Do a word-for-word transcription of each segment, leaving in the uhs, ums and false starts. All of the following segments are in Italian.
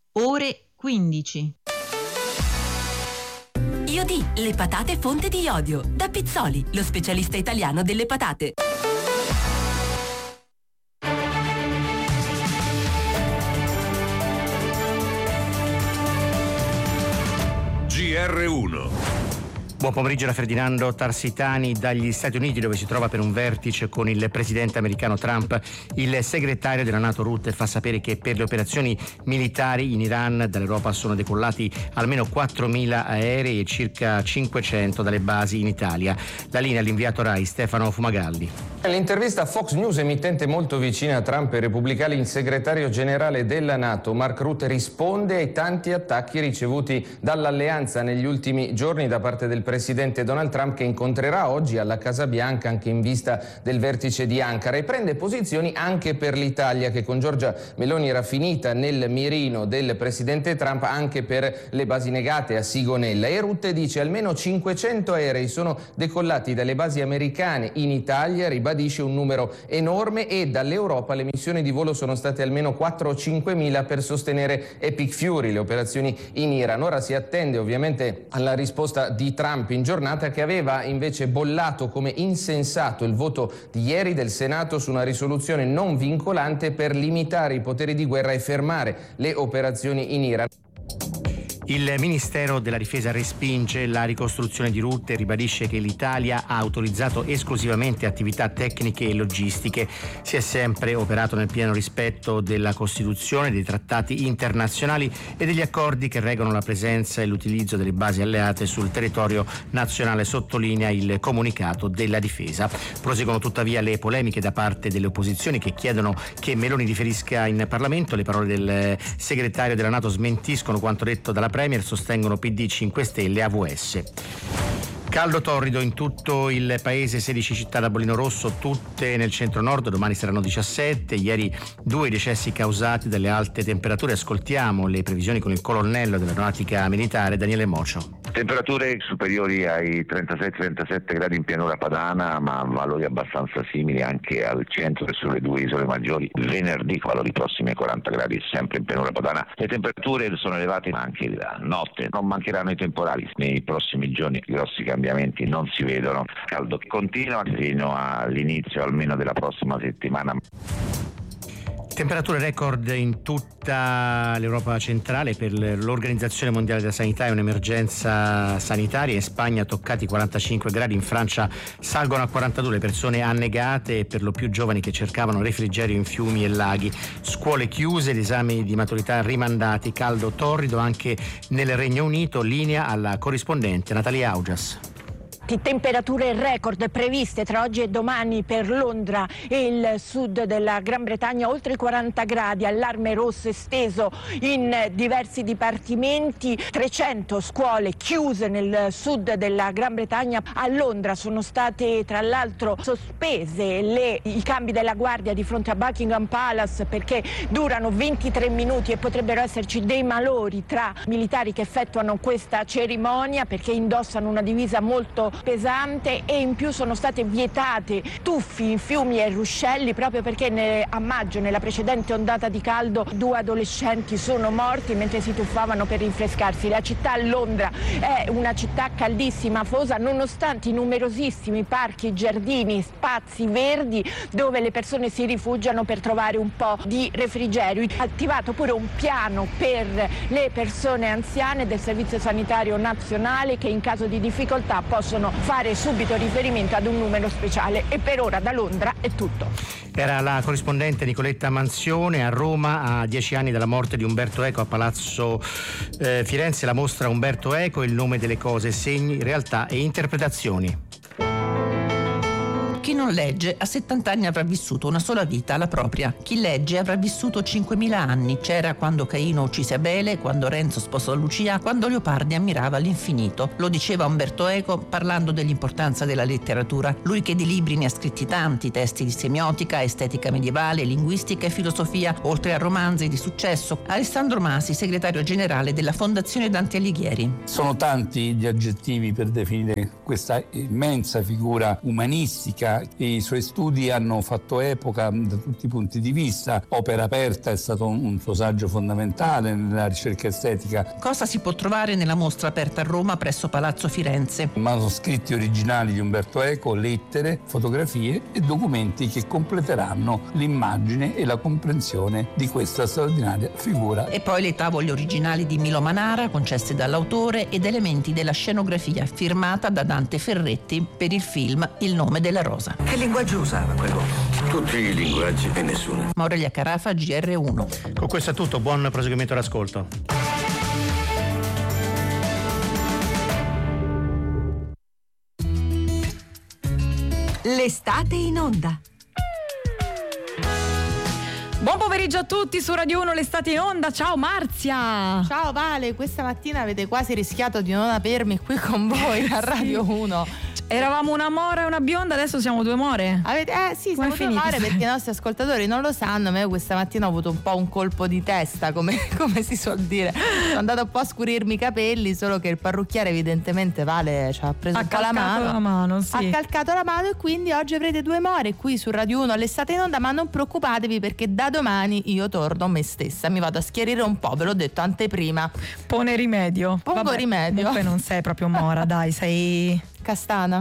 ore quindici. Iodi, le patate fonte di iodio. Da Pizzoli, lo specialista italiano delle patate. G R uno. Buon pomeriggio da Ferdinando Tarsitani dagli Stati Uniti, dove si trova per un vertice con il presidente americano Trump. Il segretario della NATO Rutte fa sapere che per le operazioni militari in Iran dall'Europa sono decollati almeno quattromila aerei e circa cinquecento dalle basi in Italia. La linea all'inviato Rai Stefano Fumagalli. Nell'intervista a Fox News, emittente molto vicina a Trump e repubblicani, il segretario generale della NATO Mark Rutte risponde ai tanti attacchi ricevuti dall'alleanza negli ultimi giorni da parte del presidente Donald Trump, che incontrerà oggi alla Casa Bianca anche in vista del vertice di Ankara, e prende posizioni anche per l'Italia, che con Giorgia Meloni era finita nel mirino del presidente Trump anche per le basi negate a Sigonella. E Rutte dice almeno cinquecento aerei sono decollati dalle basi americane in Italia, ribadisce un numero enorme, e dall'Europa le missioni di volo sono state almeno quattro o cinquemila per sostenere Epic Fury, le operazioni in Iran. Ora si attende ovviamente alla risposta di Trump in giornata, che aveva invece bollato come insensato il voto di ieri del Senato su una risoluzione non vincolante per limitare i poteri di guerra e fermare le operazioni in Iran. Il Ministero della Difesa respinge la ricostruzione di Rutte e ribadisce che l'Italia ha autorizzato esclusivamente attività tecniche e logistiche. Si è sempre operato nel pieno rispetto della Costituzione, dei trattati internazionali e degli accordi che regolano la presenza e l'utilizzo delle basi alleate sul territorio nazionale, sottolinea il comunicato della Difesa. Proseguono tuttavia le polemiche da parte delle opposizioni, che chiedono che Meloni riferisca in Parlamento. Le parole del segretario della NATO smentiscono quanto detto dalla Premier, sostengono P D, cinque Stelle e A V S. Caldo torrido in tutto il paese, sedici città da bollino rosso, tutte nel centro-nord, domani saranno diciassette. Ieri due decessi causati dalle alte temperature. Ascoltiamo le previsioni con il colonnello dell'aeronautica militare Daniele Mocio. Temperature superiori ai trentasei trentasette gradi in pianura padana, ma valori abbastanza simili anche al centro e sulle due isole maggiori. Venerdì valori prossimi ai quaranta gradi sempre in pianura padana. Le temperature sono elevate anche la notte, non mancheranno i temporali. Nei prossimi giorni grossi cambiamenti non si vedono. Caldo continua fino all'inizio almeno della prossima settimana. Temperature record in tutta l'Europa centrale. Per l'Organizzazione Mondiale della Sanità è un'emergenza sanitaria. In Spagna toccati quarantacinque gradi, in Francia salgono a quarantadue le persone annegate, per lo più giovani che cercavano refrigerio in fiumi e laghi. Scuole chiuse, gli esami di maturità rimandati, caldo torrido anche nel Regno Unito. Linea alla corrispondente Natalia Augias. Temperature record previste tra oggi e domani per Londra e il sud della Gran Bretagna, oltre i quaranta gradi, allarme rosso esteso in diversi dipartimenti, trecento scuole chiuse nel sud della Gran Bretagna. A Londra sono state tra l'altro sospese le, i cambi della guardia di fronte a Buckingham Palace, perché durano ventitré minuti e potrebbero esserci dei malori tra militari che effettuano questa cerimonia, perché indossano una divisa molto pesante, e in più sono state vietate tuffi in fiumi e ruscelli, proprio perché ne, a maggio, nella precedente ondata di caldo, due adolescenti sono morti mentre si tuffavano per rinfrescarsi. La città, Londra, è una città caldissima, afosa, nonostante i numerosissimi parchi, giardini, spazi verdi dove le persone si rifugiano per trovare un po' di refrigerio. Attivato pure un piano per le persone anziane del Servizio Sanitario Nazionale, che in caso di difficoltà possono fare subito riferimento ad un numero speciale. E per ora da Londra è tutto. Era la corrispondente Nicoletta Manzione. A Roma, a dieci anni dalla morte di Umberto Eco, a Palazzo eh, Firenze, la mostra Umberto Eco, il nome delle cose, segni, realtà e interpretazioni. Chi non legge a settanta anni avrà vissuto una sola vita, la propria. Chi legge avrà vissuto cinquemila anni. C'era quando Caino uccise Abele, quando Renzo sposò Lucia, quando Leopardi ammirava l'infinito. Lo diceva Umberto Eco parlando dell'importanza della letteratura. Lui che di libri ne ha scritti tanti, testi di semiotica, estetica medievale, linguistica e filosofia, oltre a romanzi di successo. Alessandro Masi, segretario generale della Fondazione Dante Alighieri. Sono tanti gli aggettivi per definire questa immensa figura umanistica I suoi studi hanno fatto epoca da tutti i punti di vista. Opera aperta è stato un, un suo saggio fondamentale nella ricerca estetica. Cosa si può trovare nella mostra aperta a Roma presso Palazzo Firenze? Manoscritti originali di Umberto Eco, lettere, fotografie e documenti che completeranno l'immagine e la comprensione di questa straordinaria figura. E poi le tavole originali di Milo Manara, concesse dall'autore, ed elementi della scenografia firmata da Dante Ferretti per il film Il nome della rosa. Che linguaggio usava quell'uomo? Tutti i linguaggi e nessuno. Aurelia Carafa, G R uno. Con questo è tutto, buon proseguimento d'ascolto. L'estate in onda. Buon pomeriggio a tutti su Radio uno, l'estate in onda. Ciao Marzia. Ciao Vale, questa mattina avete quasi rischiato di non avermi qui con voi a Radio uno. Eravamo una mora e una bionda, adesso siamo due more. Avete, eh sì, siamo due more perché i nostri ascoltatori non lo sanno, ma io questa mattina ho avuto un po' un colpo di testa, come, come si suol dire. Sono andata un po' a scurirmi i capelli, solo che il parrucchiere evidentemente Vale ci ha preso ha un po' la mano. la mano sì. Ha calcato la mano e quindi oggi avrete due more qui su Radio uno all'estate in onda, ma non preoccupatevi perché da domani io torno me stessa, mi vado a schierire un po', ve l'ho detto anteprima. Pone rimedio. Pongo Vabbè, rimedio. Comunque non sei proprio mora, dai, sei castana.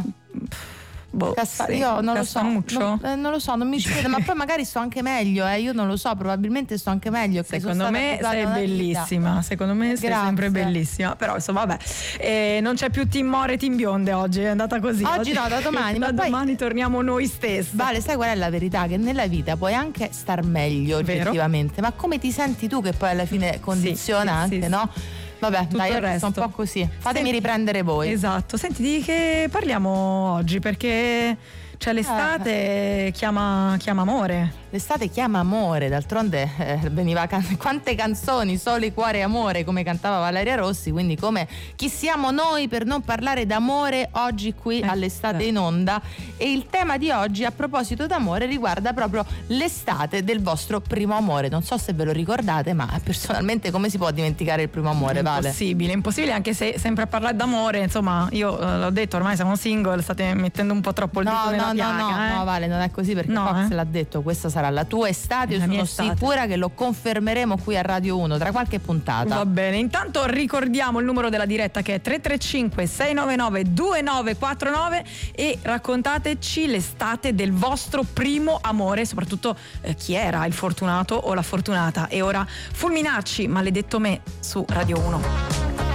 Boh, Casta- sì, io non lo so, non, eh, non lo so, non mi ci vedo, ma poi magari sto anche meglio, eh, io non lo so, probabilmente sto anche meglio. Secondo me sei bellissima, vita. Secondo me sei Grazie. sempre bellissima, però insomma vabbè, eh, non c'è più team more e team bionde oggi, è andata così. Oggi, oggi no, da domani. da ma domani poi, torniamo noi stessi. Vale, sai qual è la verità? Che nella vita puoi anche star meglio oggettivamente, ma come ti senti tu che poi alla fine condiziona sì, sì, anche, sì, no? Sì. Vabbè, tutto dai, il resto sono un po' così. Fatemi Senti, riprendere voi. Esatto. Senti, di che parliamo oggi? Perché cioè l'estate eh. chiama, chiama amore. L'estate chiama amore, d'altronde eh, veniva can- quante canzoni, Soli, Cuore e Amore, come cantava Valeria Rossi, quindi come chi siamo noi per non parlare d'amore oggi qui eh, all'estate eh. in onda. E il tema di oggi, a proposito d'amore, riguarda proprio l'estate del vostro primo amore. Non so se ve lo ricordate, ma personalmente come si può dimenticare il primo amore, Vale? Impossibile, impossibile, anche se sempre a parlare d'amore, insomma, io eh, l'ho detto, ormai siamo single, state mettendo un po' troppo il no, dito nella no, piaga. No, no, eh? no, Vale, non è così perché no, Fox eh? l'ha detto, questa sarà la tua estate, io la sono estate. sicura che lo confermeremo qui a Radio uno tra qualche puntata. Va bene, intanto ricordiamo il numero della diretta che è tre tre cinque sei nove nove due nove quattro nove e raccontateci l'estate del vostro primo amore, soprattutto eh, chi era il fortunato o la fortunata. E ora Fulminacci, Maledetto me, su Radio uno.